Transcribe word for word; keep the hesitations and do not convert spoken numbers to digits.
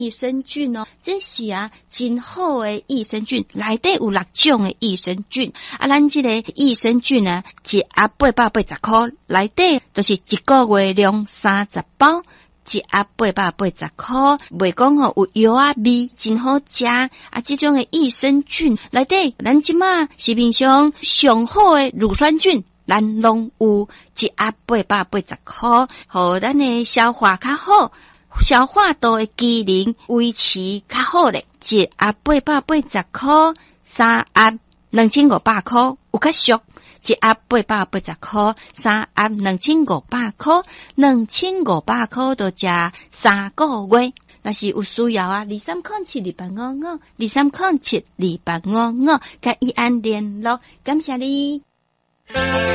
益生菌哦，这是啊真好的益生菌，内底有六种的益生菌。啊，咱这个益生菌啊，一盒八百八十块，内底就是一个月量三十包。一盒八百八十块，袂讲吼有药啊味，真好食啊！这种的益生菌内底，咱即马市面上上好的乳酸菌，咱拢有一盒八百八十块，互咱的消化较好，消化道的机能维持较好咧。一盒八百八十块，三盒两千五百块，有较俗。一盒八百八十块，三盒两千五百块，两千五百块就食三个月。若是有需要啊，二三空七二八五五，二三空七二八五五，甲伊安联络，感谢你。